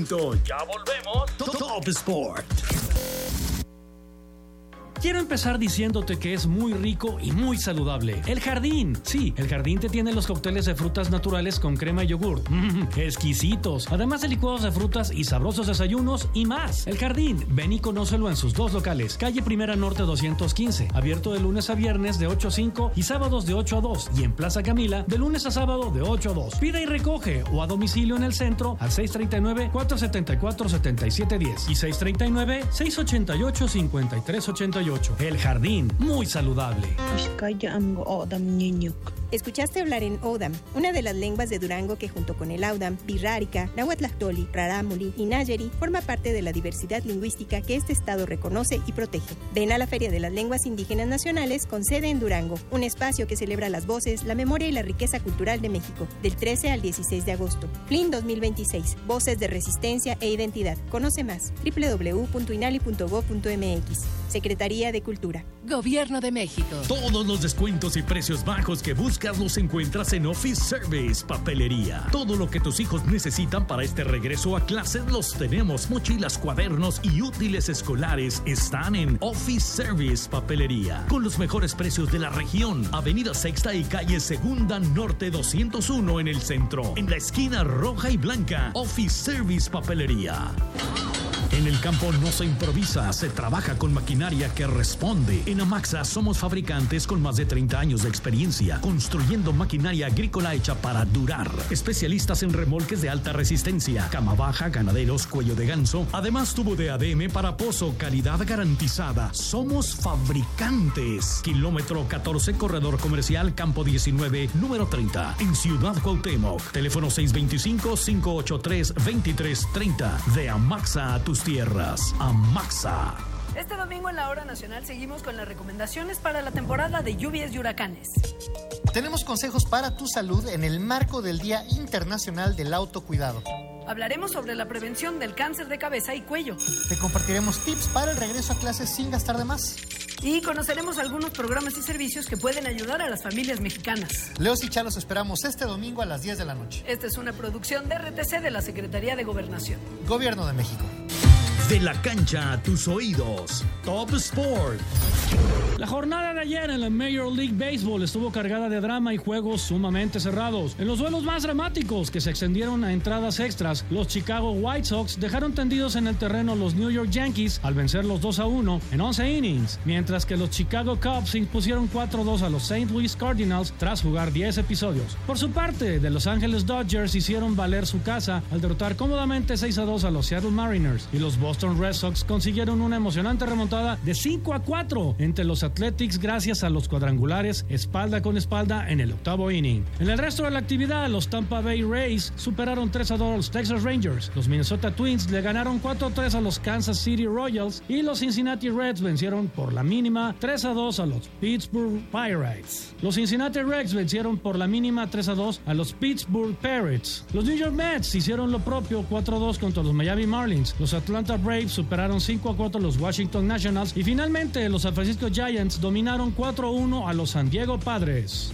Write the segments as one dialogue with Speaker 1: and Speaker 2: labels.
Speaker 1: Ya volvemos. Top Sport.
Speaker 2: Quiero empezar diciéndote que es muy rico y muy saludable. El Jardín. Sí, El Jardín te tiene los cócteles de frutas naturales con crema y yogur. Exquisitos. Además de licuados de frutas y sabrosos desayunos y más. El Jardín. Ven y conócelo en sus dos locales. Calle Primera Norte 215. Abierto de lunes a viernes de 8 a 5 y sábados de 8 a 2. Y en Plaza Camila de lunes a sábado de 8 a 2. Pida y recoge o a domicilio en el centro al 639-474-7710 y 639-688-5388. El Jardín, muy saludable.
Speaker 3: Escuchaste hablar en O'odham, una de las lenguas de Durango que junto con el Audam, Birrárica, Nahuatlahtoli, Rarámuri y Nayeri forma parte de la diversidad lingüística que este estado reconoce y protege. Ven a la Feria de las Lenguas Indígenas Nacionales con sede en Durango, un espacio que celebra las voces, la memoria y la riqueza cultural de México, del 13 al 16 de agosto. FLIN 2026, Voces de Resistencia e Identidad. Conoce más, www.inali.gov.mx. Secretaría de Cultura.
Speaker 4: Gobierno de México.
Speaker 1: Todos los descuentos y precios bajos que buscas los encuentras en Office Service Papelería. Todo lo que tus hijos necesitan para este regreso a clases los tenemos. Mochilas, cuadernos y útiles escolares están en Office Service Papelería. Con los mejores precios de la región. Avenida Sexta y calle Segunda Norte 201 en el centro. En la esquina roja y blanca. Office Service Papelería. En el campo no se improvisa, se trabaja con maquinaria que responde. En Amaxa somos fabricantes con más de 30 años de experiencia, construyendo maquinaria agrícola hecha para durar. Especialistas en remolques de alta resistencia, cama baja, ganaderos, cuello de ganso. Además, tubo de ADM para pozo, calidad garantizada. Somos fabricantes. Kilómetro 14, corredor comercial, campo 19, número 30, en Ciudad Cuauhtémoc. Teléfono 625-583-2330. De Amaxa a tus tierras. Amaxa.
Speaker 5: Este domingo en la Hora Nacional seguimos con las recomendaciones para la temporada de lluvias y huracanes.
Speaker 6: Tenemos consejos para tu salud en el marco del Día Internacional del Autocuidado.
Speaker 5: Hablaremos sobre la prevención del cáncer de cabeza y cuello.
Speaker 6: Te compartiremos tips para el regreso a clases sin gastar de más.
Speaker 5: Y conoceremos algunos programas y servicios que pueden ayudar a las familias mexicanas.
Speaker 6: Leos y Chalos esperamos este domingo a las 10 de la noche.
Speaker 5: Esta es una producción de RTC de la Secretaría de Gobernación.
Speaker 6: Gobierno de México.
Speaker 1: De la cancha a tus oídos. Top Sport.
Speaker 2: La jornada de ayer en la Major League Baseball estuvo cargada de drama y juegos sumamente cerrados. En los duelos más dramáticos, que se extendieron a entradas extras, los Chicago White Sox dejaron tendidos en el terreno a los New York Yankees al vencerlos 2-1 en 11 innings, mientras que los Chicago Cubs impusieron 4-2 a los St. Louis Cardinals tras jugar 10 episodios. Por su parte, de Los Angeles Dodgers hicieron valer su casa al derrotar cómodamente 6-2 a los Seattle Mariners, y los Boston Red Sox consiguieron una emocionante remontada de 5-4 entre los Athletics gracias a los cuadrangulares espalda con espalda en el octavo inning. En el resto de la actividad, los Tampa Bay Rays superaron 3-2 a los Texas Rangers, los Minnesota Twins le ganaron 4-3 a los Kansas City Royals y los Cincinnati Reds vencieron por la mínima 3-2 a los Pittsburgh Pirates. Los Cincinnati Reds vencieron por la mínima 3-2 a los Pittsburgh Pirates. Los New York Mets hicieron lo propio 4-2 contra los Miami Marlins. Los Atlanta Braves superaron 5-4 a los Washington Nationals y finalmente los San Francisco Giants dominaron 4-1 a los San Diego Padres.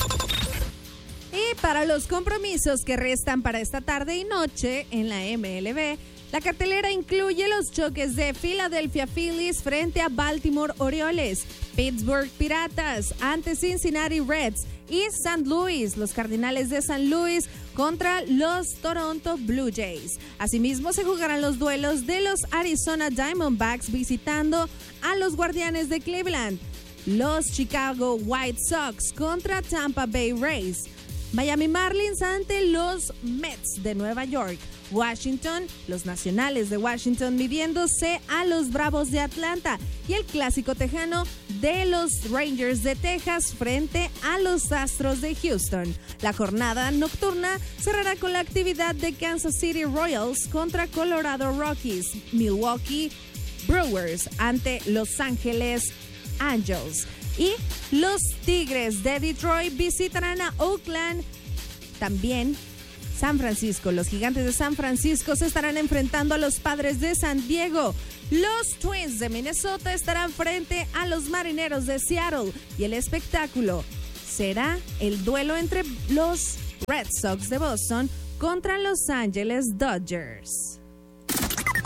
Speaker 7: Y para los compromisos que restan para esta tarde y noche en la MLB, la cartelera incluye los choques de Philadelphia Phillies frente a Baltimore Orioles, Pittsburgh Piratas ante Cincinnati Reds y St. Louis, los Cardinales de San Luis contra los Toronto Blue Jays. Asimismo se jugarán los duelos de los Arizona Diamondbacks visitando a los Guardianes de Cleveland, los Chicago White Sox contra Tampa Bay Rays, Miami Marlins ante los Mets de Nueva York, Washington, los Nacionales de Washington midiéndose a los Bravos de Atlanta y el clásico tejano de los Rangers de Texas frente a los Astros de Houston. La jornada nocturna cerrará con la actividad de Kansas City Royals contra Colorado Rockies, Milwaukee Brewers ante Los Ángeles Angels y los Tigres de Detroit visitarán a Oakland. También San Francisco, los Gigantes de San Francisco se estarán enfrentando a los Padres de San Diego. Los Twins de Minnesota estarán frente a los Marineros de Seattle y el espectáculo será el duelo entre los Red Sox de Boston contra Los Angeles Dodgers.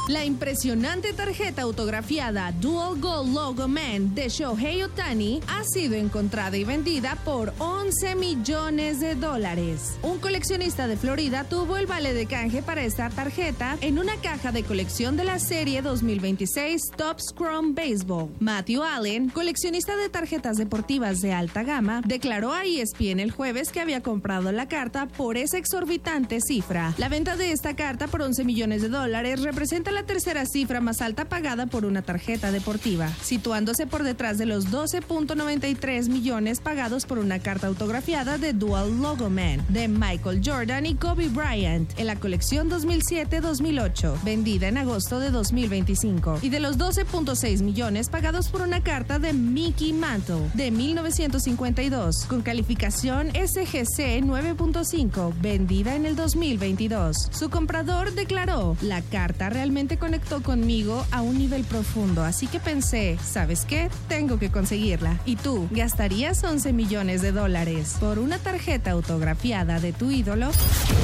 Speaker 7: La impresionante tarjeta autografiada Dual Gold Logo Man de Shohei Ohtani ha sido encontrada y vendida por $11 millones. Un coleccionista de Florida tuvo el vale de canje para esta tarjeta en una caja de colección de la serie 2026 Topps Chrome Baseball. Matthew Allen, coleccionista de tarjetas deportivas de alta gama, declaró a ESPN el jueves que había comprado la carta por esa exorbitante cifra. La venta de esta carta por $11 millones representa la tercera cifra más alta pagada por una tarjeta deportiva, situándose por detrás de los 12.93 millones pagados por una carta autografiada de Dual Logo Man de Michael Jordan y Kobe Bryant en la colección 2007-2008, vendida en agosto de 2025, y de los 12.6 millones pagados por una carta de Mickey Mantle de 1952 con calificación SGC 9.5, vendida en el 2022. Su comprador declaró: la carta realmente conectó conmigo a un nivel profundo, así que pensé, ¿sabes qué? Tengo que conseguirla. ¿Y tú, gastarías $11 millones por una tarjeta autografiada de tu ídolo?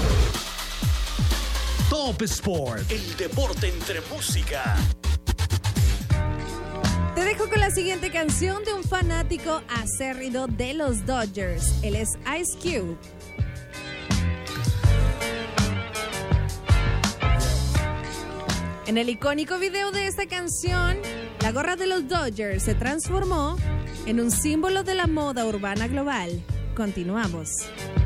Speaker 1: Top Sport, el deporte entre música.
Speaker 7: Te dejo con la siguiente canción de un fanático acérrido de los Dodgers. Él es Ice Cube. En el icónico video de esta canción, la gorra de los Dodgers se transformó en un símbolo de la moda urbana global. Continuamos.